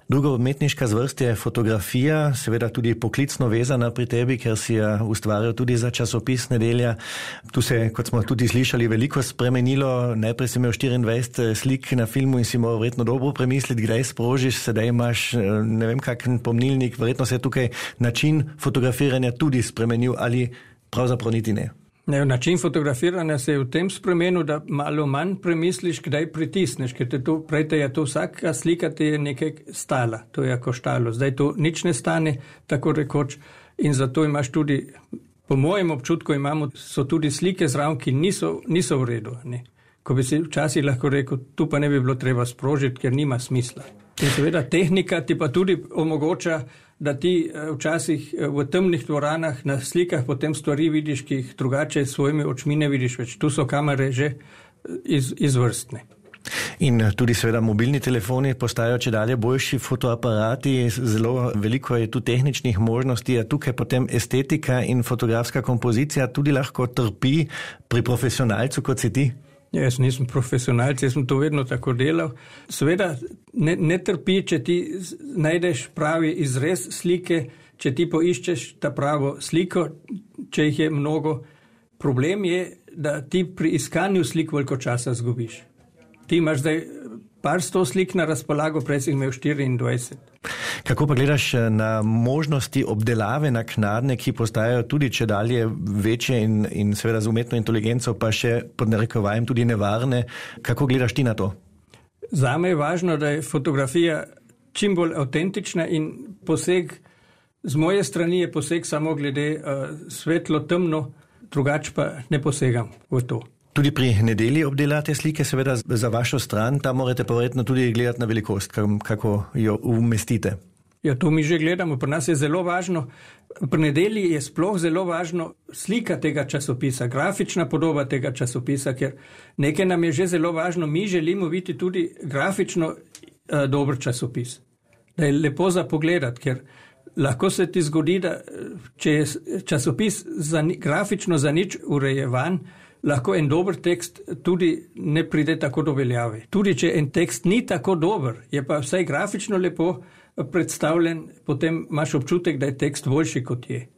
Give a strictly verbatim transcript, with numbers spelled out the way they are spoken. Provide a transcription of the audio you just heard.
Druga umetniška zvrst je fotografija, seveda tudi poklicno vezana pri tebi, ker si jo ustvarjal tudi za časopis Nedelja. Tu se je, kot smo tudi slišali, veliko spremenilo. Najprej si imel štiriindvajset slik na filmu in si moral verjetno dobro premisliti, kdaj sprožiš, sedaj imaš ne vem kakšen pomnilnik, verjetno se je tukaj način fotografiranja tudi spremenil ali pravzaprav niti ne. Ne, način fotografiranja se je v tem spremenil, da malo manj premisliš, kdaj pritisneš, ker te to, prej te je to vsaka slika te je nekaj stala, to je koštalo. Zdaj to nič ne stane, tako rekoč, in zato imaš tudi, po mojem občutku imamo, so tudi slike zraven, ki niso, niso v redu. Ne. Ko bi si včasih lahko rekel, tu pa ne bi bilo treba sprožiti, ker nima smisla. In seveda tehnika ti pa tudi omogoča, da ti včasih v temnih dvoranah na slikah potem stvari vidiš, ki jih drugače s svojimi očmi ne vidiš več. Tu so kamere že iz, izvrstne. In tudi seveda mobilni telefoni postajajo čedalje boljši fotoaparati, zelo veliko je tu tehničnih možnosti, a tukaj potem estetika in fotografska kompozicija tudi lahko trpi pri profesionalcu, kot si ti? Jaz nisem profesionalc, jaz sem to vedno tako delal. Seveda ne, ne trpi, če ti najdeš pravi izrez slike, če ti poiščeš ta pravo sliko, če jih je mnogo. Problem je, da ti pri iskanju slik veliko časa zgubiš. Ti imaš zdaj par sto slik na razpolago, prej si imel štiriindvajset. Kako pa gledaš na možnosti obdelave naknadne, ki postajajo tudi čedalje večje in, in seveda z umetno inteligenco pa še pod narekovajem tudi nevarne? Kako gledaš ti na to? Zame je važno, da je fotografija čim bolj avtentična in poseg, z moje strani je poseg samo glede uh, svetlo, temno, drugače pa ne posegam v to. Tudi pri Nedelji obdelate slike, seveda za vašo stran, tam morate pa verjetno tudi gledati na velikost, kako jo umestite. Ja, to mi že gledamo, pri nas je zelo važno, pri Nedelji je sploh zelo važno slika tega časopisa, grafična podoba tega časopisa, ker nekaj nam je že zelo važno, mi želimo biti tudi grafično uh, dober časopis, da je lepo za pogledati, ker lahko se ti zgodi, da če je časopis za, grafično za nič urejevan, lahko en dober tekst tudi ne pride tako do veljave. Tudi če en tekst ni tako dober, je pa vsaj grafično lepo predstavljen, potem imaš občutek, da je tekst boljši kot je.